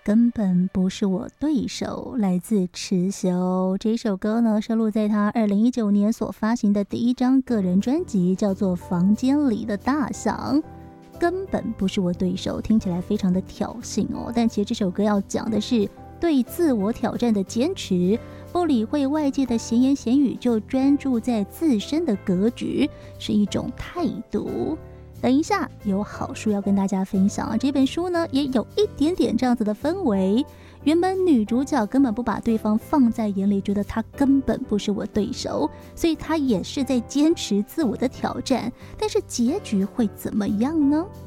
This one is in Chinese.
根本不是我对手，来自池修。这首歌呢，收录在他2019年所发行的第一张个人专辑，叫做《房间里的大象》。根本不是我对手，听起来非常的挑衅哦。但其实这首歌要讲的是对自我挑战的坚持，不理会外界的闲言闲语，就专注在自身的格局，是一种态度。等一下有好书要跟大家分享，这本书呢也有一点点这样子的氛围。原本女主角根本不把对方放在眼里，觉得他根本不是我对手，所以她也是在坚持自我的挑战，但是结局会怎么样呢？